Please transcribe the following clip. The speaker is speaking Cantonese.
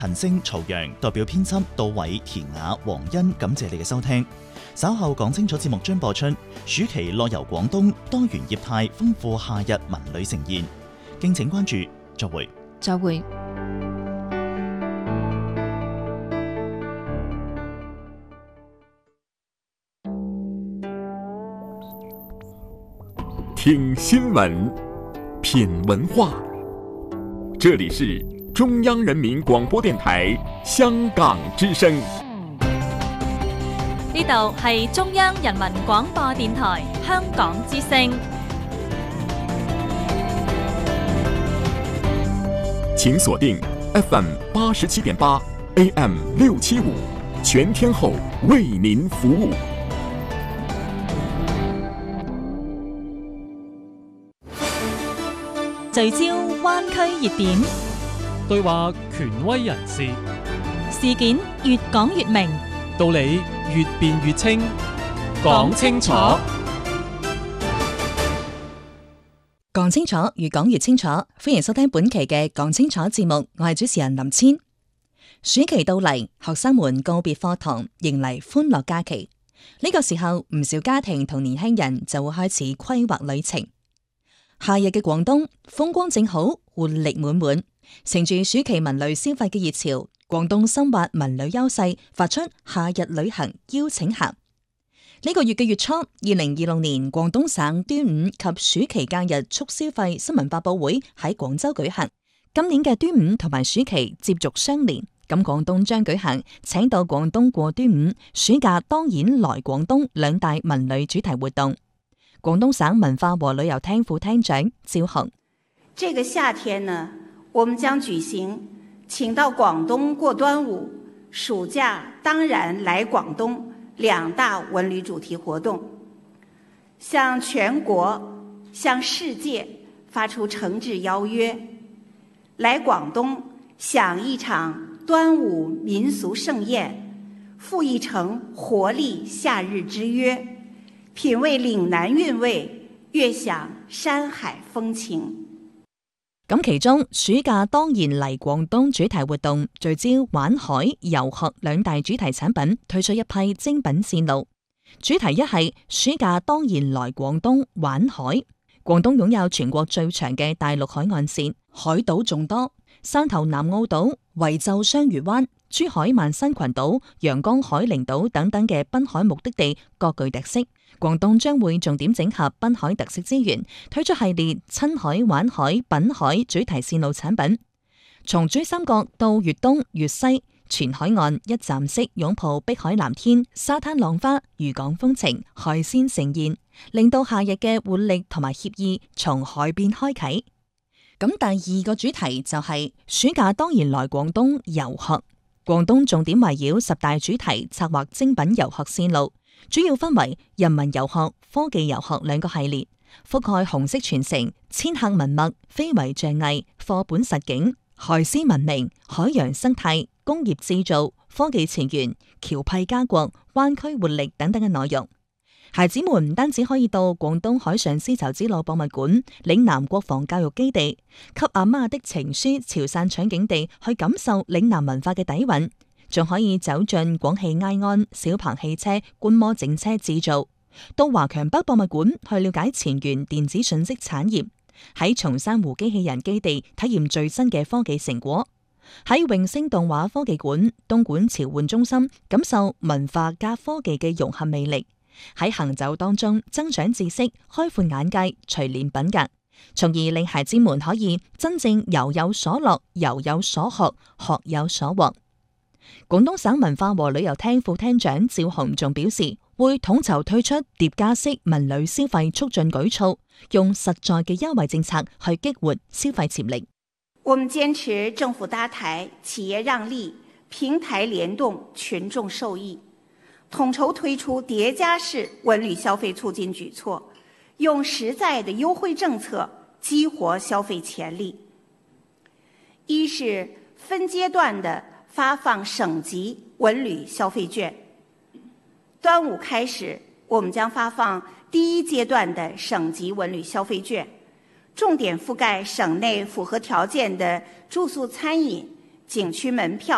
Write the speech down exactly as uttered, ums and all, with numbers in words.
陳星、曹陽代表編輯杜偉、田雅、黃欣，感謝你嘅收聽。稍後講清楚節目將播出，暑期樂遊廣東，多元業態豐富夏日文旅盛宴，敬請關注。再會。 再會。 听新闻，品文化，这里是中央人民廣播電台香港之聲。 呢度係中央人民廣播電台香港之聲。 請鎖定 F M 八十七點八 A M 六七五，全天候為您服務。 聚焦灣區熱點， 對話權威人士， 事件越講越明， 道理越辯越清，講清楚。 講清楚，越講越清楚。歡迎收聽本期嘅講清楚節目，我係主持人林千。暑期到嚟，學生們告別課堂，迎嚟歡樂假期。呢個時候，唔少家庭同年輕人就會開始規劃旅程。夏日嘅廣東風光正好，活力滿滿，乘住暑期文旅消費嘅熱潮，廣東深挖文旅優勢，發出夏日旅行邀請函。呢個月嘅月初，二零二六年廣東省端午及暑期假日促消費新聞發佈會喺廣州舉行。今年嘅端午同埋暑期接續相連，咁廣東將舉行請到廣東過端午，暑假當然來廣東兩大文旅主題活動。廣東省文化和旅遊廳副廳長趙紅： 這個夏天呢，我們將舉行請到廣東過端午，暑假當然來廣東兩大文旅主題活動，向全國、向世界發出誠摯邀約，來廣東享一場端午民俗盛宴，赴一城活力夏日之約，品味嶺南韻味，悅享山海風情。 咁其中暑假當然嚟廣東主題活動聚焦玩海、遊學兩大主題產品，推出一批精品線路。主題一係暑假當然來廣東玩海。廣東擁有全國最長嘅大陸海岸線，海島眾多，汕頭南澳島、惠州雙魚灣、珠海萬新群島、陽江海陵島等等嘅濱海目的地各具特色。廣東將會重點整合濱海特色資源，推出系列親海、玩海、品海主題線路產品。從珠三角到粵東、粵西，全海岸一站式擁抱碧海藍天、沙灘浪花、漁港風情、海鮮盛宴，令到夏日嘅活力同埋愜意從海邊開啟。咁第二個主題就係暑假當然來廣東遊學。廣東重點圍繞十大主題策劃精品遊學線路，主要分為人文遊學、科技遊學兩個系列，覆蓋紅色傳承、遷客文脈、非遺匠藝、課本實景、海絲文明、海洋生態、工業製造、科技前沿、僑僻家國、灣區活力等等嘅內容。孩子們唔單止可以到廣東海上絲綢之路博物館、嶺南國防教育基地、給阿媽的情書潮汕取景地去感受嶺南文化嘅底蘊，仲可以走進廣汽埃安、小鵬汽車觀摩整車製造，到華強北博物館去了解前沿電子信息產業，喺松山湖機器人基地體驗最新嘅科技成果，喺永星動畫科技館、東莞潮玩中心感受文化加科技嘅融合魅力。喺行走當中增長知識、開闊眼界、錘煉品格，從而令孩子們可以真正遊有所樂、遊有所學、學有所獲。廣東省文化和旅遊廳副廳長趙紅仲表示，會統籌推出疊加式文旅消費促進舉措，用實在嘅優惠政策去激活消費潛力。 我們堅持政府搭台、企業讓利、平台聯動、群眾受益，統籌推出疊加式文旅消費促進舉措，用實在的優惠政策激活消費潛力。一是分階段的發放省級文旅消費券，端午開始，我們將發放第一階段的省級文旅消費券，重點覆蓋省內符合條件的住宿、餐飲、景區門票、